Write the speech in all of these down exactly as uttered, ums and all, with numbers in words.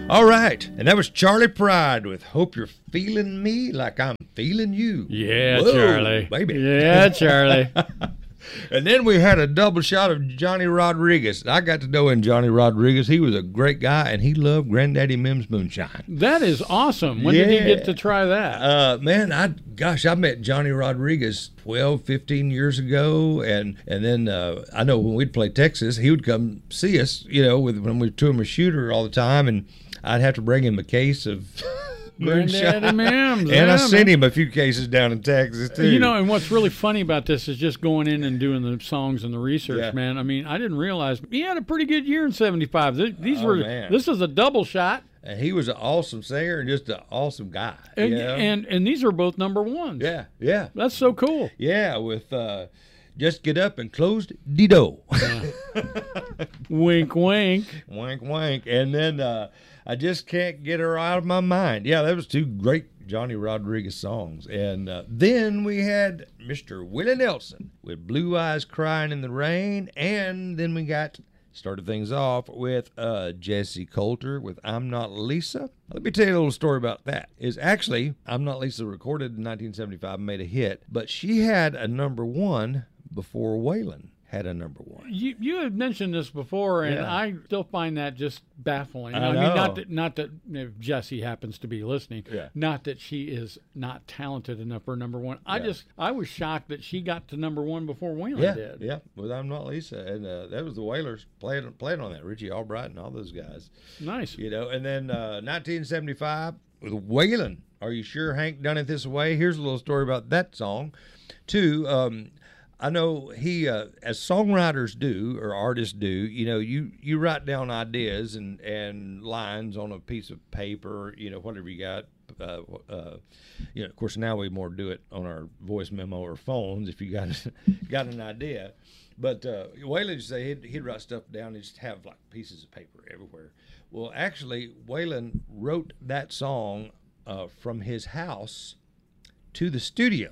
All right, and that was Charlie Pride with Hope You're Feeling Me Like I'm Feeling You. Yeah, Whoa, Charlie. Baby. Yeah, Charlie. And then we had a double shot of Johnny Rodriguez. I got to know him, Johnny Rodriguez. He was a great guy, and he loved Granddaddy Mim's moonshine. That is awesome. When yeah. did you get to try that? Uh, man, I gosh, I met Johnny Rodriguez twelve, fifteen years ago, and and then uh, I know when we'd play Texas, he would come see us, you know, with when we toured him a shooter all the time, and I'd have to bring him a case of Granddaddy Mims. And yeah, I sent man. him a few cases down in Texas, too. You know, and what's really funny about this is just going in and doing the songs and the research, Yeah. man. I mean, I didn't realize he had a pretty good year in seventy-five. Th- These Oh, were man. This is a double shot. And he was an awesome singer and just an awesome guy. And, you know? and and these are both number ones. yeah, yeah. That's so cool. Yeah, with uh, Just Get Up and Closed the Door. Wink, wink. Wink, wink. And then uh, I Just Can't Get Her Out of My Mind. Yeah, that was two great Johnny Rodriguez songs. And uh, then we had Mister Willie Nelson with Blue Eyes Crying in the Rain. And then we got, started things off with uh, Jesse Coulter with I'm Not Lisa. Let me tell you a little story about that. Is actually, I'm Not Lisa recorded in nineteen seventy-five and made a hit, but she had a number one before Waylon had a number one. You you had mentioned this before, and Yeah. I still find that just baffling. I mean, know. not that not that if Jessie happens to be listening, Yeah. not that she is not talented enough for number one. I Yeah. just I was shocked that she got to number one before Waylon Yeah, did. yeah, with I'm Not Lisa. And uh, that was the Wailers playing, playing on that, Richie Albright and all those guys. Nice. You know, and then uh, nineteen seventy-five with Waylon. Are You Sure Hank Done It This Way? Here's a little story about that song. Two, um, I know he, uh, as songwriters do or artists do, you know, you, you write down ideas and, and lines on a piece of paper, you know, whatever you got. Uh, uh, you know, of course, now we more do it on our voice memo or phones if you got got an idea. But uh, Waylon used to say he'd, he'd write stuff down and just have like pieces of paper everywhere. Well, actually, Waylon wrote that song uh, from his house to the studio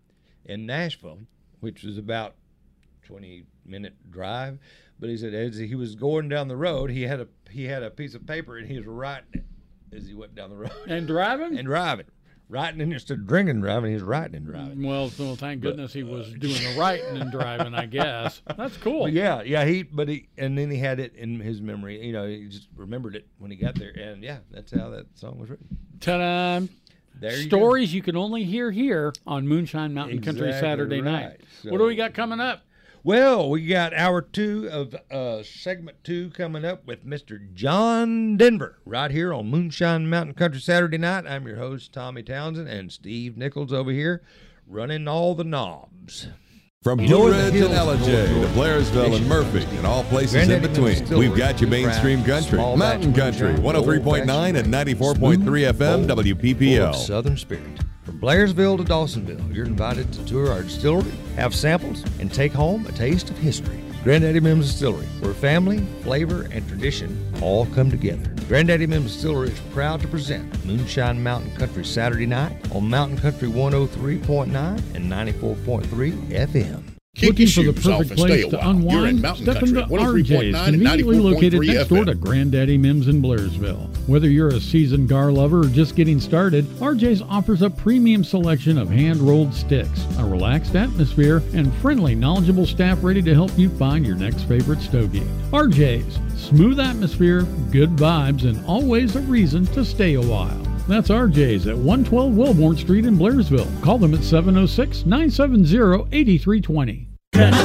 in Nashville, which was about twenty minute drive. But he said as he was going down the road, he had a he had a piece of paper and he was writing it as he went down the road And driving? and driving, writing and instead of drinking and driving, he was writing and driving. Well, so thank goodness he was doing the writing and driving, I guess. That's cool. But yeah, yeah. He but he and then he had it in his memory. You know, he just remembered it when he got there, and yeah, that's how that song was written. Ta-da. There you Stories you can only hear here on Moonshine Mountain Country Exactly Saturday right. night. So- What do we got coming up? Well, we got hour two of uh, segment two coming up with Mister John Denver right here on Moonshine Mountain Country Saturday night. I'm your host, Tommy Townsend, and Steve Nichols over here running all the knobs. From You know Blue where the Ridge and hills L J go to Blairsville and Murphy and all places in between, we've got you mainstream country, mountain country, one oh three point nine and ninety-four point three F M W P P Full L. of Southern spirit. From Blairsville to Dawsonville, you're invited to tour our distillery, have samples, and take home a taste of history. Granddaddy Mim's Distillery, where family, flavor, and tradition all come together. Granddaddy Mim's Distillery is proud to present Moonshine Mountain Country Saturday night on Mountain Country one oh three point nine and ninety-four point three F M. Keep Looking your for the shoes off perfect and stay place a to while. You're in unwind? Mountain Step Country, into one oh three point R J's, nine and conveniently ninety-four point located three next F door M. to Granddaddy Mims in Blairsville. Whether you're a seasoned gar lover or just getting started, R J's offers a premium selection of hand-rolled sticks, a relaxed atmosphere, and friendly, knowledgeable staff ready to help you find your next favorite stogie. R J's, smooth atmosphere, good vibes, and always a reason to stay a while. That's R J's at one twelve Wilborn Street in Blairsville. Call them at seven oh six, nine seven zero, eight three two zero.